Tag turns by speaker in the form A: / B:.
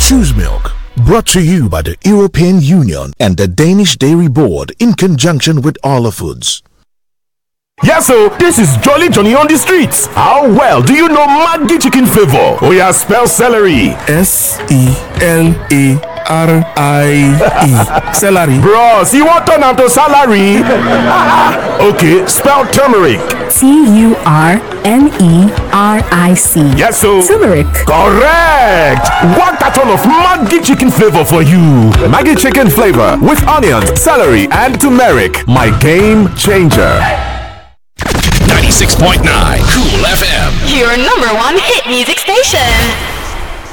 A: Choose Milk. Brought to you by the European Union and the Danish Dairy Board in conjunction with Arla Foods.
B: Yes, so this is Jolly Johnny on the streets. How well do you know Maggi chicken flavor? Oh yeah, spell celery.
C: Celery. Celery.
B: Bros, you want turn out to salary? Okay, spell turmeric.
D: Turmeric.
B: Yes, so
D: turmeric.
B: Correct. One carton of Maggi chicken flavor for you. Maggi chicken flavor with onions, celery, and turmeric. My game changer.
E: 96.9 Cool FM.
F: Your number one hit music station.